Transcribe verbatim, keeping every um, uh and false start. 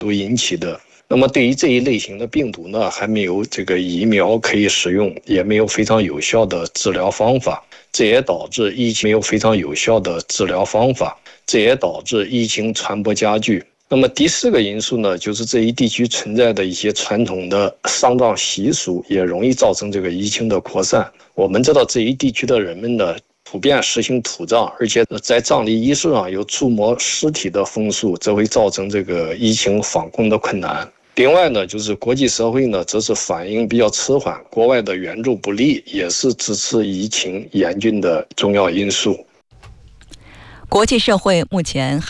毒引起的。那么对于这一类型的病毒呢，还没有这个疫苗可以使用，也没有非常有效的治疗方法，这也导致疫情没有非常有效的治疗方法，这也导致疫情传播加剧。那么第四个因素呢，就是这一地区存在的一些传统的丧葬习俗，也容易造成这个疫情的扩散。我们知道这一地区的人们呢，普遍实行土葬，而且在葬礼仪式上有触摸尸体的风俗，这会造成这个疫情防控的困难。另外呢，就是国际社会呢，则是反应比较迟缓，国外的援助不力，也是支持疫情严峻的重要因素。 国际社会目前